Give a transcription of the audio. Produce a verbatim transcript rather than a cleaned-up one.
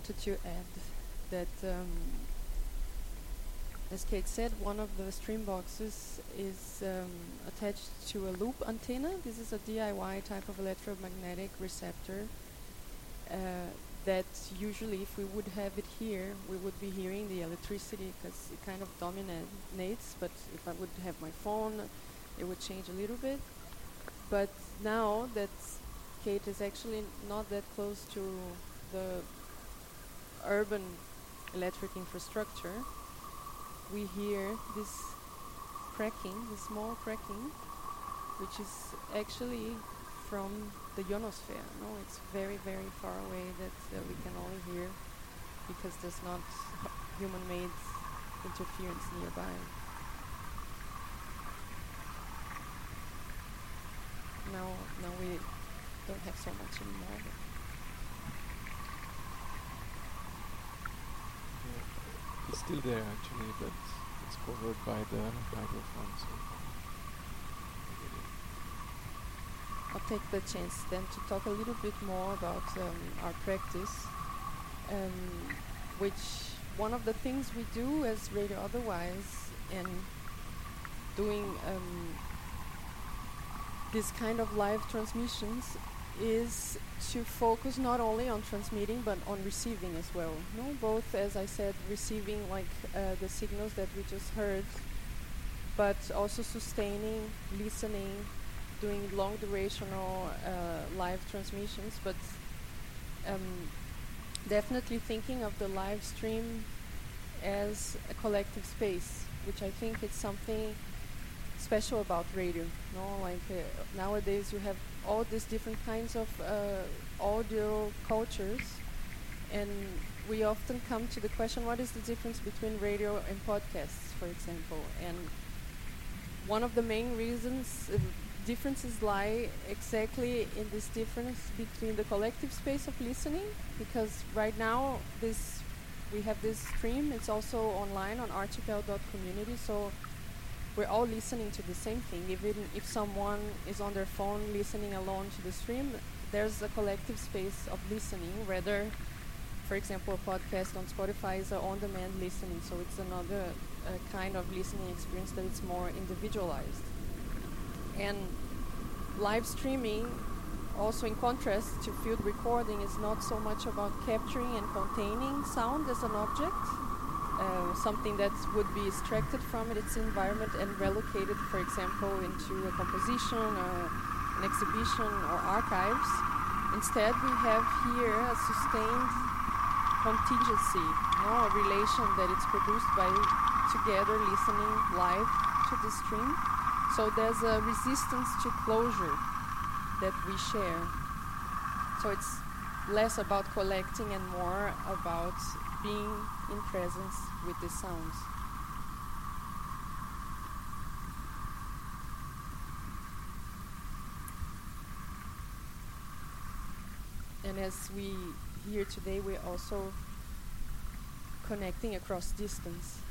wanted to add that, um, as Kate said, one of the stream boxes is um, attached to a loop antenna. This is a D I Y type of electromagnetic receptor uh, that usually, if we would have it here, we would be hearing the electricity because it kind of dominates. But if I would have my phone, it would change a little bit. But now that Kate is actually not that close to the urban electric infrastructure, we hear this cracking, this small cracking, which is actually from the ionosphere. No, it's very, very far away that uh, we can only hear because there's not human-made interference nearby. Now, now we don't have so much anymore. It's still there actually, but it's covered by the microphone. So I'll take the chance then to talk a little bit more about um, our practice, um, which one of the things we do as Radio Otherwise and doing um, this kind of live transmissions is to focus not only on transmitting but on receiving as well. No, both, as I said, receiving like uh, the signals that we just heard, but also sustaining, listening, doing long durational uh, live transmissions, but um, definitely thinking of the live stream as a collective space, which I think it's something special about radio. No, like uh, nowadays you have all these different kinds of uh, audio cultures, and we often come to the question, what is the difference between radio and podcasts, for example? And one of the main reasons uh, differences lie exactly in this difference between the collective space of listening, because right now this we have this stream, it's also online on archipel dot community, so we're all listening to the same thing. Even if someone is on their phone listening alone to the stream, there's a collective space of listening, rather, for example, a podcast on Spotify is a on-demand listening, so it's another uh, kind of listening experience that it's more individualized. And live streaming, also in contrast to field recording, is not so much about capturing and containing sound as an object, uh, something that would be extracted from it, its environment and relocated, for example, into a composition or an exhibition or archives. Instead, we have here a sustained contingency, no, a relation that is produced by together listening live to the stream. So there's a resistance to closure that we share. So it's less about collecting and more about being in presence with the sounds. And as we hear today, we're also connecting across distance.